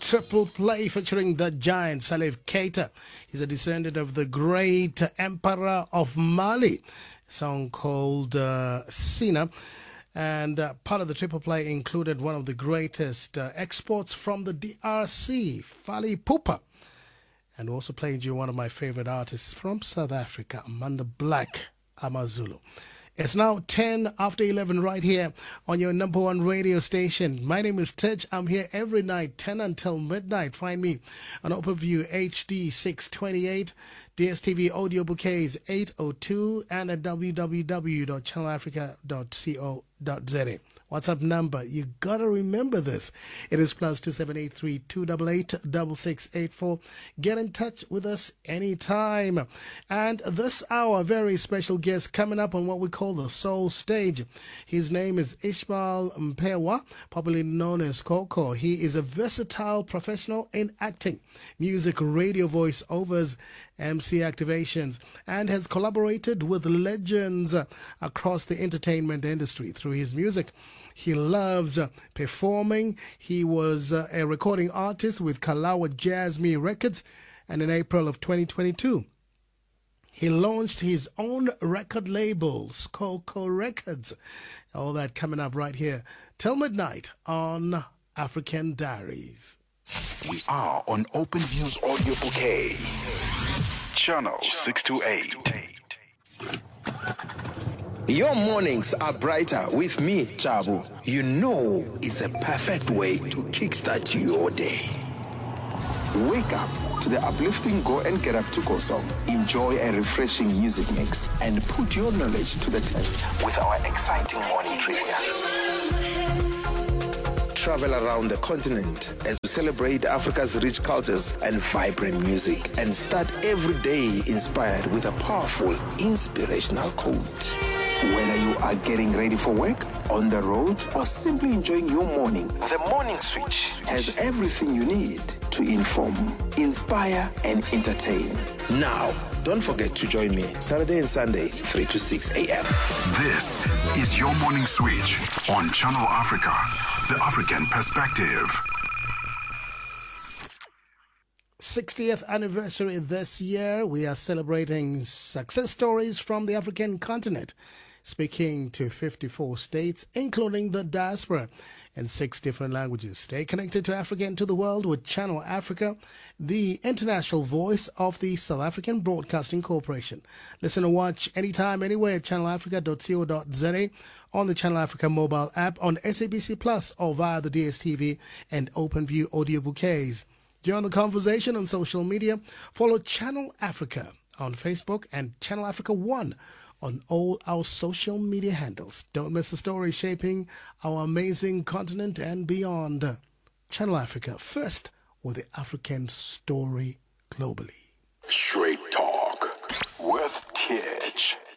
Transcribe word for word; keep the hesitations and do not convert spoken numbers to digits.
triple play featuring the giant Salif Keita. He's a descendant of the great emperor of Mali. A song called uh, Sina. And uh, part of the triple play included one of the greatest uh, exports from the D R C, Fally Ipupa. And also playing you one of my favorite artists from South Africa, Amanda Black, Amazulu. It's now ten after eleven right here on your number one radio station. My name is Tej. I'm here every night, ten until midnight. Find me on OpenView H D six twenty-eight, D S T V audio bouquets eight oh two, and at w w w dot channel africa dot co dot z a. WhatsApp number, you gotta remember this. It is plus two seven eight three two eight eight six six eight four. Get in touch with us anytime. And this hour, very special guest coming up on what we call the Soul Stage. His name is Ishmael Mpewa, popularly known as Coco. He is a versatile professional in acting, music, radio voice overs, M C activations, and has collaborated with legends across the entertainment industry through his music. He loves uh, performing. He was uh, a recording artist with Kalawa Jasmine Records, and in April of twenty twenty-two, he launched his own record label, Coco Records. All that coming up right here till midnight on African Diaries. We are on OpenView's audio bouquet, channel six two eight. Your mornings are brighter with me, Chabu. You know it's a perfect way to kickstart your day. Wake up to the uplifting Go and Get Up to Go song. Enjoy a refreshing music mix and put your knowledge to the test with our exciting morning trivia. Travel around the continent as we celebrate Africa's rich cultures and vibrant music, and start every day inspired with a powerful, inspirational quote. Whether you are getting ready for work, on the road, or simply enjoying your morning, the Morning Switch has everything you need to inform, inspire, and entertain. Now, don't forget to join me Saturday and Sunday, three to six a.m. This is your Morning Switch on Channel Africa, the African perspective. sixtieth anniversary this year. We are celebrating success stories from the African continent, speaking to fifty-four states, including the diaspora, in six different languages. Stay connected to Africa and to the world with Channel Africa, the international voice of the South African Broadcasting Corporation. Listen and watch anytime, anywhere at channel africa dot co dot z a, on the Channel Africa mobile app, on S A B C Plus, or via the D S T V and OpenView audio bouquets. Join the conversation on social media. Follow Channel Africa on Facebook and Channel Africa One on all our social media handles. Don't miss the story shaping our amazing continent and beyond. Channel Africa, first with the African story globally. Straight Talk with Tej.